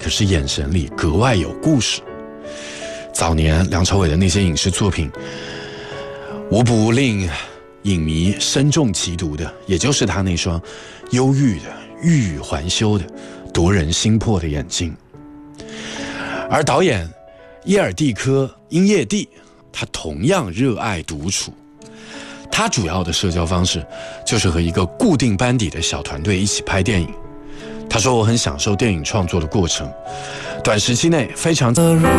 可是眼神里格外有故事。早年梁朝伟的那些影视作品，无不令影迷深重其毒的，也就是他那双忧郁的、欲语还休的、夺人心魄的眼睛。而导演耶尔蒂科·因叶蒂，他同样热爱独处。他主要的社交方式就是和一个固定班底的小团队一起拍电影。他说：“我很享受电影创作的过程，短时期内非常